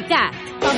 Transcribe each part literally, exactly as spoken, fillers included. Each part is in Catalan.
Cat.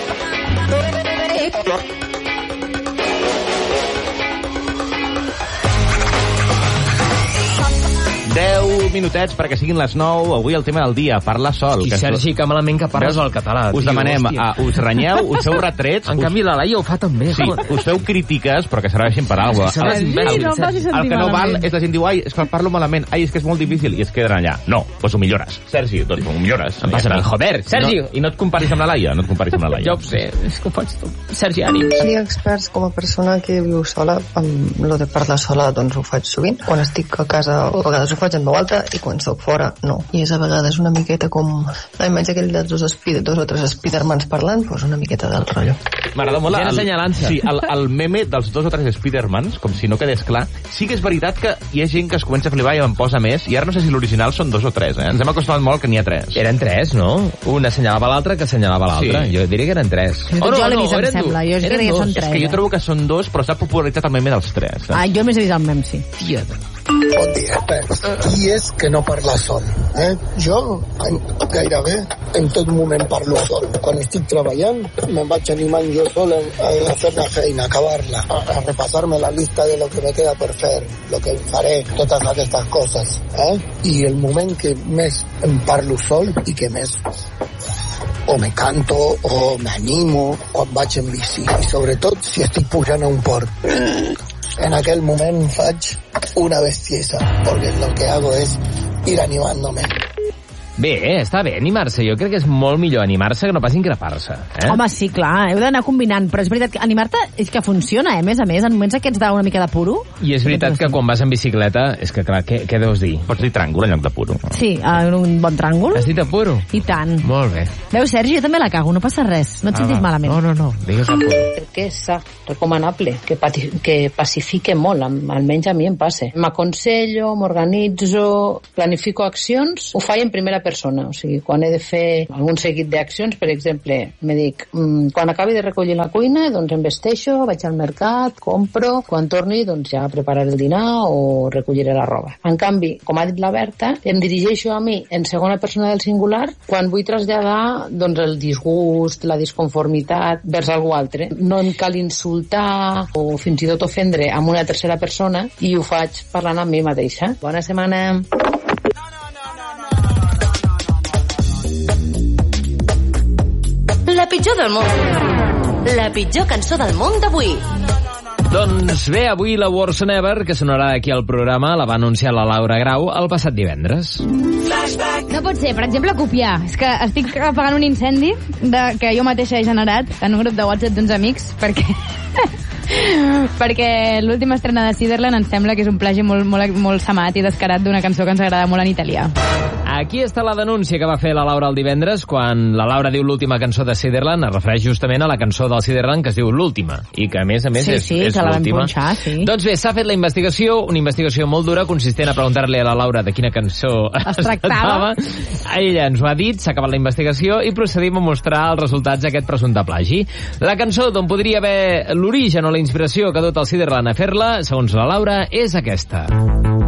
deu minutets perquè siguin les nou. Avui el tema del dia, parlar sol. I Sergi, que malament que parles el català. Us demanem, a, us renyeu, us feu retrets. En canvi, la Laia ho fa també. Sí, us feu crítiques, però que serveixin per alguna cosa. Sí, no em facis sentir El que no val malament. és la gent diu, ai, és que parlo malament, ai, és que és molt difícil, i es queden allà. No, doncs ho millores. Sergi, doncs ho millores. Em passa a mi, joder, Sergi. No, I no et comparis amb la Laia, no et comparis amb la Laia. Ja ho sé, és que ho faig tu. Sergi, ànims. Soc experts com a persona que viu sola, amb lo de parlar sola doncs ho faig sovint. Quan estic a casa a vegades ho faig en veu alta i quan soc fora no. I és a vegades una miqueta com la imatge aquell de dos, spider, dos o tres Spidermans parlant, doncs una miqueta del rotllo. M'agrada molt Gent assenyalant-se. Sí, el, el meme dels dos o tres Spidermans, com si no quedés clar. Sí que és veritat que hi ha gent que es comença a flipar i en posa més, i ara no sé si l'original són dos o tres, eh? Ens hem acostumat molt que n'hi ha tres. Eren tres, no? Un assenyalava l'altre que assenyalava l'altre. Sí. Jo diria que eren tres. Oh, no, jo l'he vist, em sembla. Jo crec que són tres. És que jo trobo que són dos, però s'ha popularitzat el meme dels tres. Saps? Ah, jo més he vist el mem, sí. Tieta. Bon dia, experts. Qui és que no parla sol? Eh? Jo, en, gairebé, en tot moment parlo sol. Quan estic treballant, me'n vaig animant jo sol a, a fer la feina, a acabar-la, a, a repassar-me la lista de lo que me queda per fer, lo que faré, totes aquestes coses. Eh? I el moment que més em parlo sol i que més o me canto o m'animo quan vaig en bici. I sobretot si estic pujant a un port. En aquel moment faig una bestiesa, porque lo que hago es ir animándome. Bé, està bé animar-se. Jo crec que és molt millor animar-se que no pas increpar-se. Eh? Home, sí, clar, heu d'anar combinant, però és veritat que animar-te és que funciona, eh? A més a més, en moments aquests d'una mica de puro. I és veritat que quan vas en bicicleta, és que clar, què, què deus dir? Pots dir tràngol en lloc de puro. Sí, en un bon tràngol. Has dit a puro? I tant. Molt bé. Veus, Sergi, jo també la cago, no passa res. No et sentis Ah, malament. No, no, no, digues a puro. Crec que és sa, recomanable, que, pati, que pacifique molt, almenys a mi em passa. M'aconsello, m'organitzo, planifico accions, ho faig en primera persona, o sigui, quan he de fer algun seguit d'accions, per exemple, me dic, mmm, quan acabi de recollir la cuina, doncs em vesteixo, vaig al mercat, compro, quan torni, doncs ja prepararé el dinar o recolliré la roba. En canvi, com ha dit la Berta, em dirigeixo a mi en segona persona del singular quan vull traslladar doncs, el disgust, la disconformitat vers algú altre. No em cal insultar o fins i tot ofendre amb una tercera persona i ho faig parlant amb mi mateixa. Bona setmana. La pitjor del món. La pitjor cançó del món d'avui. Doncs bé, avui la Worse Than Ever, que sonarà aquí al programa, la va anunciar la Laura Grau el passat divendres. No pot ser, per exemple, copiar. És que estic apagant un incendi de, que jo mateixa he generat en un grup de WhatsApp d'uns amics, perquè... perquè l'última estrena de Ciderland em sembla que és un plagi molt, molt, molt samat i descarat d'una cançó que ens agrada molt en italià. Aquí està la denúncia que va fer la Laura el divendres quan la Laura diu l'última cançó de Ciderland, es refereix justament a la cançó del Ciderland que es diu L'última, i que a més a més sí, és, sí, és que la vam l'última. punxar, sí. Doncs bé, s'ha fet la investigació, una investigació molt dura, consistent a preguntar-li a la Laura de quina cançó es tractava. Ella ens ho ha dit, s'ha acabat la investigació i procedim a mostrar els resultats d'aquest presumpte plagi. La cançó d'on podria haver l'origen o la inspiració que ha dut el Ciderland a fer-la, segons la Laura, és aquesta.